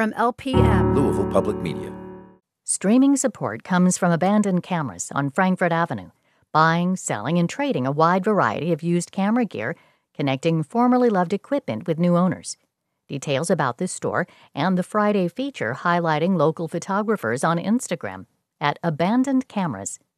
From LPM, Louisville Public Media. Streaming support comes from Abandoned Cameras on Frankfort Avenue, buying, selling, and trading a wide variety of used camera gear, connecting formerly loved equipment with new owners. Details about this store and the Friday feature highlighting local photographers on Instagram at Abandoned Cameras.